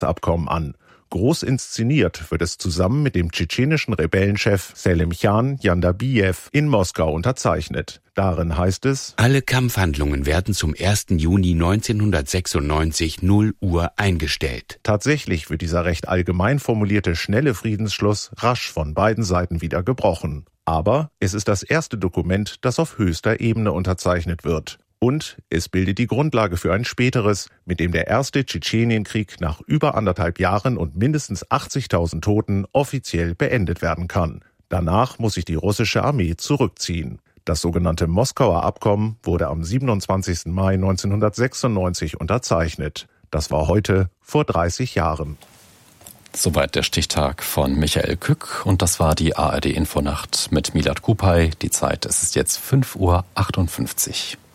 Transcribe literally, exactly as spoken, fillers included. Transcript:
Abkommen an. Groß inszeniert wird es zusammen mit dem tschetschenischen Rebellenchef Selimkhan Jandabijew in Moskau unterzeichnet. Darin heißt es: Alle Kampfhandlungen werden zum ersten Juni neunzehnhundertsechsundneunzig null Uhr eingestellt. Tatsächlich wird dieser recht allgemein formulierte schnelle Friedensschluss rasch von beiden Seiten wieder gebrochen. Aber es ist das erste Dokument, das auf höchster Ebene unterzeichnet wird. Und es bildet die Grundlage für ein späteres, mit dem der erste Tschetschenienkrieg nach über anderthalb Jahren und mindestens achtzigtausend Toten offiziell beendet werden kann. Danach muss sich die russische Armee zurückziehen. Das sogenannte Moskauer Abkommen wurde am siebenundzwanzigsten Mai neunzehnhundertsechsundneunzig unterzeichnet. Das war heute vor dreißig Jahren. Soweit der Stichtag von Michael Kück, und das war die A R D Infonacht mit Milad Kupay. Die Zeit, es ist jetzt fünf Uhr achtundfünfzig.